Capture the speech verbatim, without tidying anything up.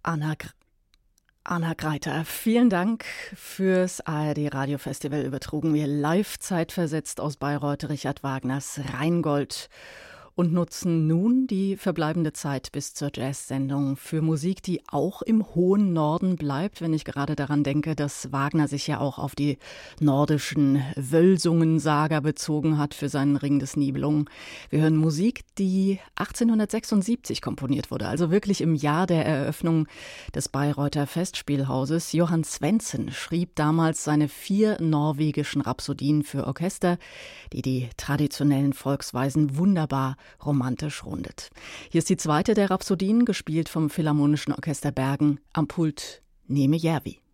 Anna, Gr- Anna Greiter, vielen Dank fürs A R D Radiofestival. Übertrugen wir live zeitversetzt aus Bayreuth Richard Wagners Rheingold und nutzen nun die verbleibende Zeit bis zur Jazz-Sendung für Musik, die auch im hohen Norden bleibt, wenn ich gerade daran denke, dass Wagner sich ja auch auf die nordischen Wölsungen-Saga bezogen hat für seinen Ring des Nibelungen. Wir hören Musik, die achtzehnhundertsechsundsiebzig komponiert wurde, also wirklich im Jahr der Eröffnung des Bayreuther Festspielhauses. Johann Svendsen schrieb damals seine vier norwegischen Rhapsodien für Orchester, die die traditionellen Volksweisen wunderbar romantisch rundet. Hier ist die zweite der Rhapsodien, gespielt vom Philharmonischen Orchester Bergen, am Pult Neme Järvi.